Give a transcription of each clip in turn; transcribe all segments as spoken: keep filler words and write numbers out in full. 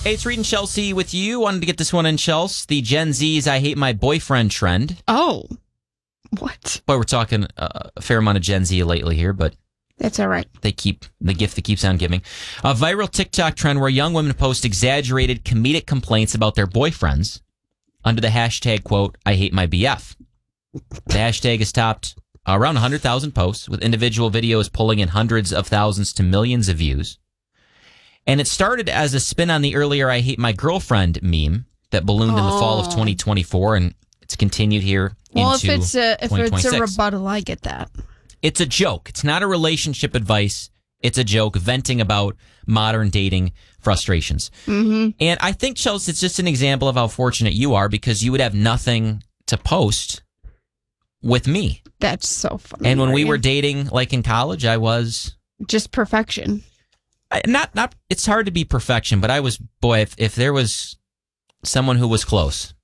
Hey, it's Reed and Chelsea with you. Wanted to get this one in, Chelsea. The Gen Z's I hate my boyfriend trend. Oh, what? Boy, we're talking uh, a fair amount of Gen Z lately here, but that's all right. They keep the gift that keeps on giving. A viral TikTok trend where young women post exaggerated comedic complaints about their boyfriends under the hashtag, quote, I hate my B F. The hashtag has topped around one hundred thousand posts, with individual videos pulling in hundreds of thousands to millions of views. And it started as a spin on the earlier I hate my girlfriend meme that ballooned oh. in the fall of twenty twenty-four, and it's continued here well, into if it's a, if it's a twenty twenty-six. rebuttal, I get that. It's a joke. It's not a relationship advice. It's a joke venting about modern dating frustrations. Mm-hmm. And I think, Chelsea, it's just an example of how fortunate you are, because you would have nothing to post with me. That's so funny. And when we Ryan. were dating, like in college, I was... just perfection. I, not, not. It's hard to be perfection, but I was, boy, if, if there was someone who was close...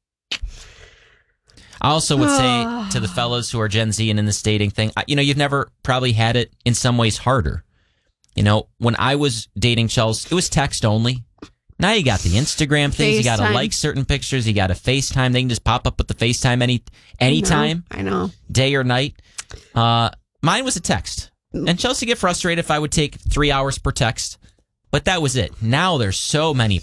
I also would say to the fellas who are Gen Z and in this dating thing, you know, you've never probably had it in some ways harder. You know, when I was dating Chelsea, it was text only. Now you got the Instagram things. You got to like certain pictures. You got to FaceTime. They can just pop up with the FaceTime any anytime. I know. I know. Day or night. Uh, mine was a text. And Chelsea get frustrated if I would take three hours per text. But that was it. Now there's so many